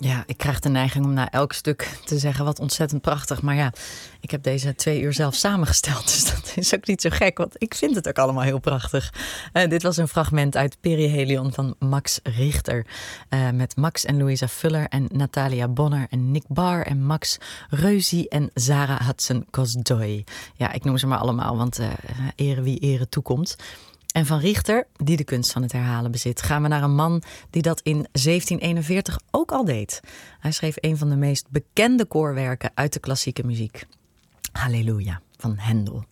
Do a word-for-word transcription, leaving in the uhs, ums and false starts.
Ja, ik krijg de neiging om na elk stuk te zeggen wat ontzettend prachtig. Maar ja, ik heb deze twee uur zelf samengesteld. Dus dat is ook niet zo gek, want ik vind het ook allemaal heel prachtig. Uh, dit was een fragment uit Perihelion van Max Richter. Uh, met Max en Louisa Fuller en Natalia Bonner en Nick Barr en Max Reusi en Zara Hudson-Kozdoy. Ja, ik noem ze maar allemaal, want uh, ere wie ere toekomt. En van Richter, die de kunst van het herhalen bezit, gaan we naar een man die dat in zeventien eenenveertig ook al deed. Hij schreef een van de meest bekende koorwerken uit de klassieke muziek. Halleluja van Händel.